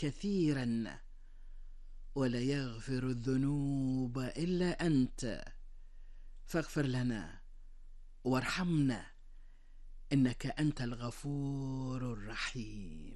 كثيرا ولا يغفر الذنوب إلا أنت، فاغفر لنا وارحمنا إنك أنت الغفور الرحيم.